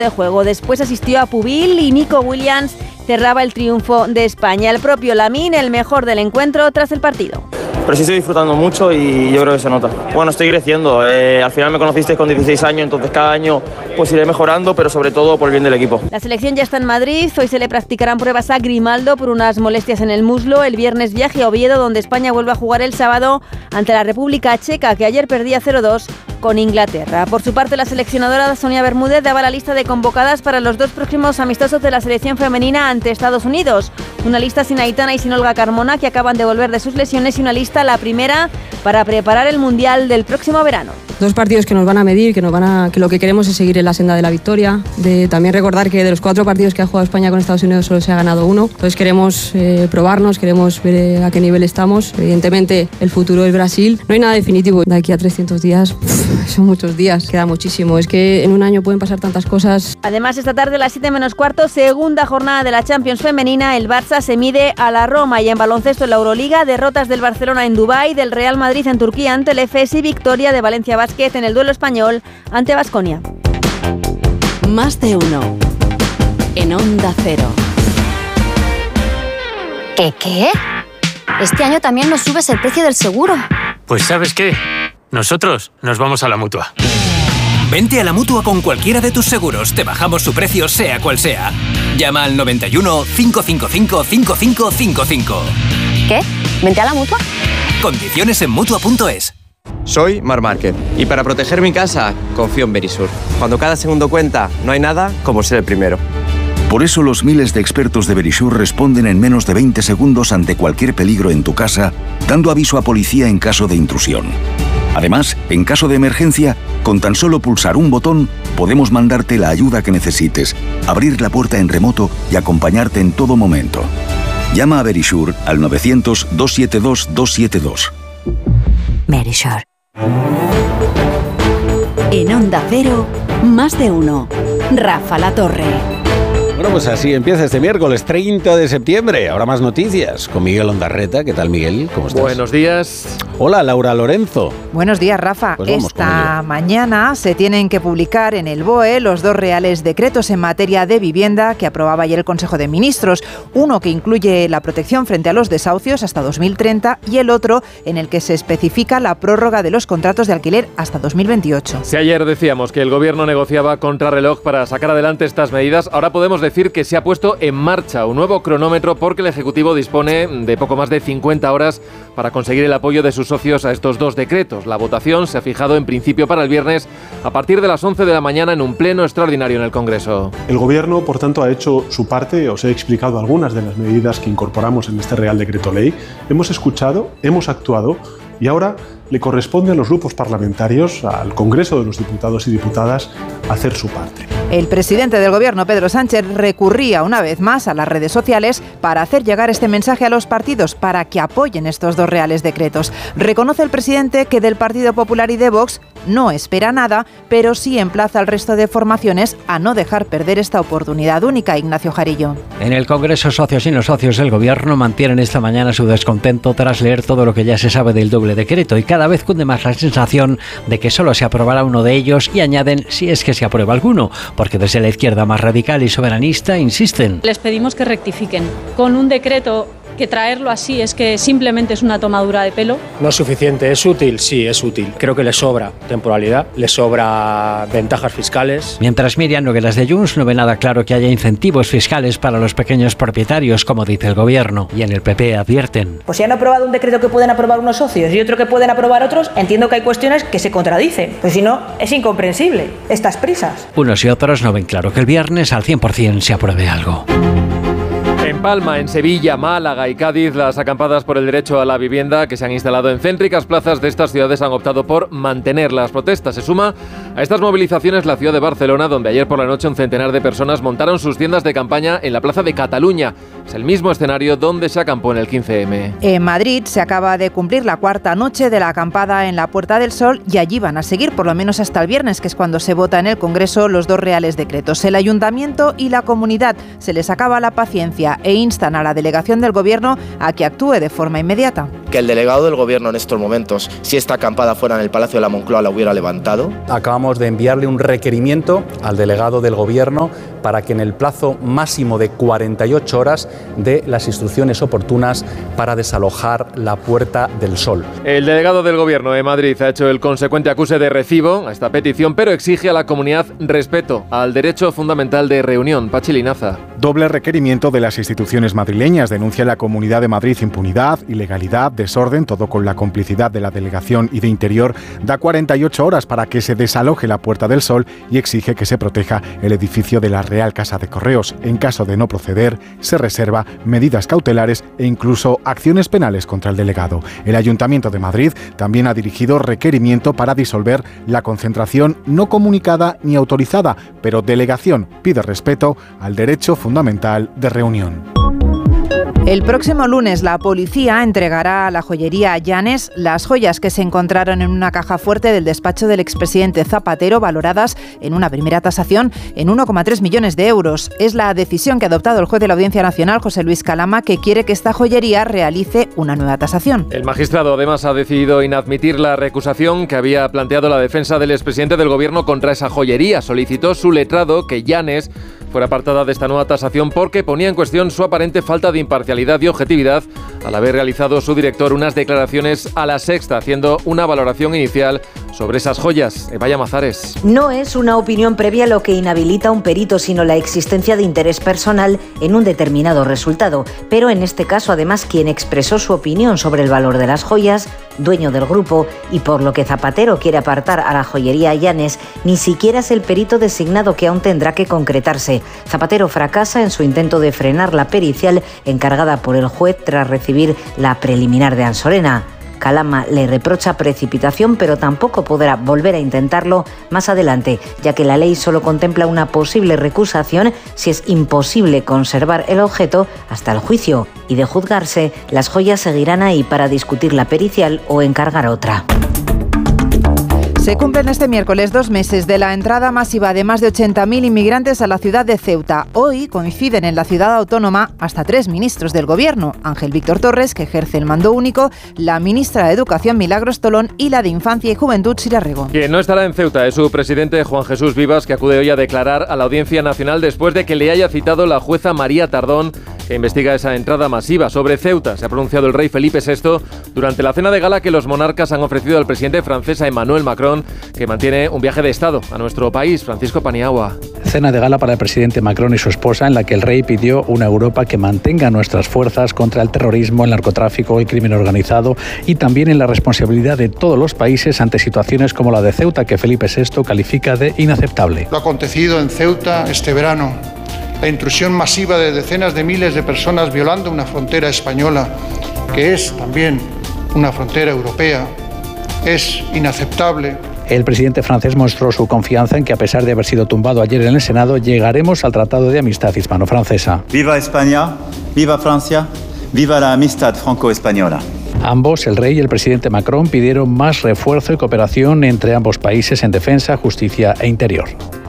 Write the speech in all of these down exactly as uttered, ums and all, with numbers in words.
de juego. Después asistió a Pubil y Nico Williams cerraba el triunfo de España. El propio Lamine, el mejor del encuentro tras el partido. Pero sí estoy disfrutando mucho y yo creo que se nota. Bueno, estoy creciendo. Eh, al final me conocisteis con dieciséis años, entonces cada año pues iré mejorando, pero sobre todo por el bien del equipo. La selección ya está en Madrid. Hoy se le practicarán pruebas a Grimaldo por unas molestias en el muslo. El viernes viaje a Oviedo, donde España vuelve a jugar el sábado ante la República Checa, que ayer perdía cero dos con Inglaterra. Por su parte, la seleccionadora Sonia Bermúdez daba la lista de convocadas para los dos próximos amistosos de la selección femenina ante Estados Unidos. Una lista sin Aitana y sin Olga Carmona, que acaban de volver de sus lesiones, y una lista, la primera, para preparar el Mundial del próximo verano. Dos partidos que nos van a medir, que nos van a, que lo que queremos es seguir en la senda de la victoria. De también recordar que de los cuatro partidos que ha jugado España con Estados Unidos solo se ha ganado uno. Entonces queremos eh, probarnos, queremos ver eh, a qué nivel estamos. Evidentemente el futuro es Brasil. No hay nada definitivo. De aquí a trescientos días, pff, son muchos días, queda muchísimo. Es que en un año pueden pasar tantas cosas. Además, esta tarde a las siete menos cuarto, segunda jornada de la Champions femenina, el Barça se mide a la Roma. Y en baloncesto en la Euroliga, derrotas del Barcelona en Dubái, del Real Madrid en Turquía ante el F S y victoria de Valencia Basket en el duelo español ante Baskonia. Más de uno en Onda Cero. ¿Qué qué? Este año también nos subes el precio del seguro. Pues ¿sabes qué? Nosotros nos vamos a la Mutua. Vente a la Mutua con cualquiera de tus seguros. Te bajamos su precio sea cual sea. Llama al noventa y uno, cinco cinco cinco, cinco cinco cinco cinco. ¿Qué? ¿Vente a la Mutua? Condiciones en Mutua punto es. Soy Mar Márquez y para proteger mi casa confío en Verisur. Cuando cada segundo cuenta, no hay nada como ser el primero. Por eso los miles de expertos de Verisur responden en menos de veinte segundos ante cualquier peligro en tu casa, dando aviso a policía en caso de intrusión. Además, en caso de emergencia, con tan solo pulsar un botón, podemos mandarte la ayuda que necesites, abrir la puerta en remoto y acompañarte en todo momento. Llama a Verisur al novecientos, doscientos setenta y dos, doscientos setenta y dos. Verisur. En Onda Cero, más de uno. Rafa La Torre. Bueno, pues así empieza este miércoles treinta de septiembre. Ahora más noticias con Miguel Ondarreta. ¿Qué tal, Miguel? ¿Cómo estás? Buenos días. Hola, Laura Lorenzo. Buenos días, Rafa. Pues Esta mañana se tienen que publicar en el B O E los dos reales decretos en materia de vivienda que aprobaba ayer el Consejo de Ministros. Uno que incluye la protección frente a los desahucios hasta dos mil treinta y el otro en el que se especifica la prórroga de los contratos de alquiler hasta dos mil veintiocho. Si ayer decíamos que el Gobierno negociaba contrarreloj para sacar adelante estas medidas, ahora podemos decir que se ha puesto en marcha un nuevo cronómetro porque el Ejecutivo dispone de poco más de cincuenta horas para conseguir el apoyo de sus socios a estos dos decretos. La votación se ha fijado en principio para el viernes a partir de las once de la mañana en un pleno extraordinario en el Congreso. El Gobierno, por tanto, ha hecho su parte. Os he explicado algunas de las medidas que incorporamos en este Real Decreto Ley. Hemos escuchado, hemos actuado y ahora le corresponde a los grupos parlamentarios, al Congreso de los Diputados y Diputadas, hacer su parte. El presidente del Gobierno, Pedro Sánchez, recurría una vez más a las redes sociales para hacer llegar este mensaje a los partidos para que apoyen estos dos reales decretos. Reconoce el presidente que del Partido Popular y de Vox no espera nada, pero sí emplaza al resto de formaciones a no dejar perder esta oportunidad única. Ignacio Jarillo. En el Congreso, socios y no socios del Gobierno mantienen esta mañana su descontento tras leer todo lo que ya se sabe del doble decreto y cada vez cunde más la sensación de que solo se aprobará uno de ellos y añaden si es que se aprueba alguno, porque desde la izquierda más radical y soberanista insisten. Les pedimos que rectifiquen. Con un decreto que traerlo así es que simplemente es una tomadura de pelo. No es suficiente, es útil, sí, es útil. Creo que le sobra temporalidad, le sobra ventajas fiscales. Mientras Miriam Nogueras de Junts no ve nada claro que haya incentivos fiscales para los pequeños propietarios, como dice el Gobierno. Y en el P P advierten. Pues si han aprobado un decreto que pueden aprobar unos socios y otro que pueden aprobar otros, entiendo que hay cuestiones que se contradicen. Pues si no, es incomprensible estas prisas. Unos y otros no ven claro que el viernes al cien por ciento se apruebe algo. En Palma, en Sevilla, Málaga y Cádiz, las acampadas por el derecho a la vivienda que se han instalado en céntricas plazas de estas ciudades han optado por mantener las protestas. Se suma a estas movilizaciones la ciudad de Barcelona, donde ayer por la noche un centenar de personas montaron sus tiendas de campaña en la plaza de Cataluña. Es el mismo escenario donde se acampó en el quince eme. En Madrid se acaba de cumplir la cuarta noche de la acampada en la Puerta del Sol y allí van a seguir por lo menos hasta el viernes, que es cuando se vota en el Congreso los dos reales decretos. El Ayuntamiento y la comunidad se les acaba la paciencia e e instan a la delegación del Gobierno a que actúe de forma inmediata. Que el delegado del Gobierno en estos momentos, si esta acampada fuera en el Palacio de la Moncloa, la hubiera levantado. Acabamos de enviarle un requerimiento al delegado del Gobierno para que en el plazo máximo de cuarenta y ocho horas dé las instrucciones oportunas para desalojar la Puerta del Sol. El delegado del Gobierno de Madrid ha hecho el consecuente acuse de recibo a esta petición, pero exige a la comunidad respeto al derecho fundamental de reunión. Pachi Linaza. Doble requerimiento de las instituciones madrileñas. Denuncia la Comunidad de Madrid impunidad, ilegalidad, desorden, todo con la complicidad de la Delegación y de Interior. Da cuarenta y ocho horas para que se desaloje la Puerta del Sol y exige que se proteja el edificio de la Real Casa de Correos. En caso de no proceder, se reserva medidas cautelares e incluso acciones penales contra el delegado. El Ayuntamiento de Madrid también ha dirigido requerimiento para disolver la concentración no comunicada ni autorizada, pero Delegación pide respeto al derecho fundamental de reunión. El próximo lunes la policía entregará a la joyería Llanes las joyas que se encontraron en una caja fuerte del despacho del expresidente Zapatero, valoradas en una primera tasación en uno coma tres millones de euros. Es la decisión que ha adoptado el juez de la Audiencia Nacional, José Luis Calama, que quiere que esta joyería realice una nueva tasación. El magistrado además ha decidido inadmitir la recusación que había planteado la defensa del expresidente del Gobierno contra esa joyería. Solicitó su letrado que Llanes fuera apartada de esta nueva tasación porque ponía en cuestión su aparente falta de imparcialidad y objetividad al haber realizado su director unas declaraciones a La Sexta, haciendo una valoración inicial sobre esas joyas. Eva Llamazares. No es una opinión previa lo que inhabilita a un perito, sino la existencia de interés personal en un determinado resultado. Pero en este caso, además, quien expresó su opinión sobre el valor de las joyas, dueño del grupo, y por lo que Zapatero quiere apartar a la joyería Llanes, ni siquiera es el perito designado, que aún tendrá que concretarse. Zapatero fracasa en su intento de frenar la pericial encargada por el juez tras recibir la preliminar de Ansorena. Calama le reprocha precipitación, pero tampoco podrá volver a intentarlo más adelante, ya que la ley solo contempla una posible recusación si es imposible conservar el objeto hasta el juicio, y de juzgarse, las joyas seguirán ahí para discutir la pericial o encargar otra. Se cumplen este miércoles dos meses de la entrada masiva de más de ochenta mil inmigrantes a la ciudad de Ceuta. Hoy coinciden en la ciudad autónoma hasta tres ministros del Gobierno: Ángel Víctor Torres, que ejerce el mando único, la ministra de Educación Milagros Tolón y la de Infancia y Juventud Sira Rego. Quien no estará en Ceuta es su presidente Juan Jesús Vivas, que acude hoy a declarar a la Audiencia Nacional después de que le haya citado la jueza María Tardón, que investiga esa entrada masiva. Sobre Ceuta se ha pronunciado el rey Felipe sexto durante la cena de gala que los monarcas han ofrecido al presidente francés Emmanuel Macron, que mantiene un viaje de Estado a nuestro país. Francisco Paniagua. Cena de gala para el presidente Macron y su esposa, en la que el rey pidió una Europa que mantenga nuestras fuerzas contra el terrorismo, el narcotráfico, el crimen organizado, y también en la responsabilidad de todos los países ante situaciones como la de Ceuta, que Felipe sexto califica de inaceptable. Lo acontecido en Ceuta este verano, la intrusión masiva de decenas de miles de personas violando una frontera española, que es también una frontera europea, es inaceptable. El presidente francés mostró su confianza en que, a pesar de haber sido tumbado ayer en el Senado, llegaremos al Tratado de Amistad Hispano-Francesa. ¡Viva España! ¡Viva Francia! ¡Viva la amistad franco-española! Ambos, el rey y el presidente Macron, pidieron más refuerzo y cooperación entre ambos países en defensa, justicia e interior.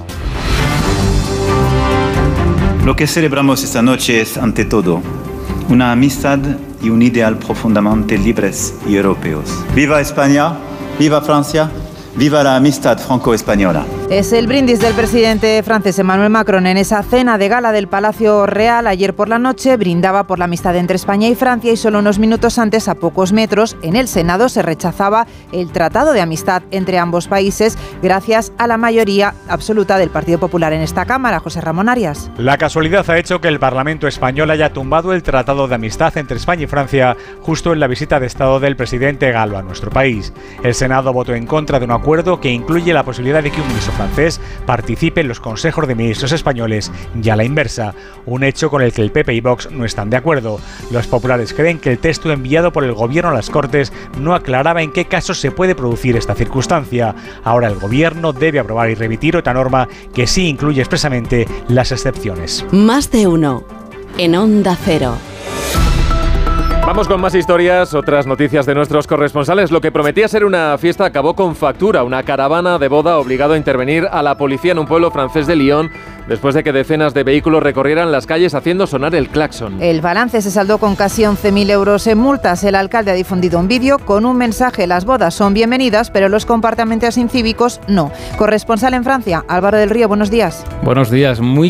Lo que celebramos esta noche es, ante todo, una amistad y un ideal profundamente libres y europeos. ¡Viva España! ¡Viva Francia! ¡Viva la amistad franco-española! Es el brindis del presidente francés Emmanuel Macron en esa cena de gala del Palacio Real. Ayer por la noche brindaba por la amistad entre España y Francia, y solo unos minutos antes, a pocos metros, en el Senado se rechazaba el Tratado de Amistad entre ambos países gracias a la mayoría absoluta del Partido Popular en esta Cámara. José Ramón Arias. La casualidad ha hecho que el Parlamento español haya tumbado el Tratado de Amistad entre España y Francia justo en la visita de Estado del presidente galo a nuestro país. El Senado votó en contra de un acuerdo que incluye la posibilidad de que un ministro francés participe en los consejos de ministros españoles, y a la inversa, un hecho con el que el P P y Vox no están de acuerdo. Los populares creen que el texto enviado por el Gobierno a las Cortes no aclaraba en qué casos se puede producir esta circunstancia. Ahora el Gobierno debe aprobar y remitir otra norma que sí incluye expresamente las excepciones. Más de uno en Onda Cero. Vamos con más historias, otras noticias de nuestros corresponsales. Lo que prometía ser una fiesta acabó con factura. Una caravana de boda obligado a intervenir a la policía en un pueblo francés de Lyon después de que decenas de vehículos recorrieran las calles haciendo sonar el claxon. El balance se saldó con casi once mil euros en multas. El alcalde ha difundido un vídeo con un mensaje: las bodas son bienvenidas, pero los comportamientos incívicos no. Corresponsal en Francia, Álvaro del Río, buenos días. Buenos días. Muy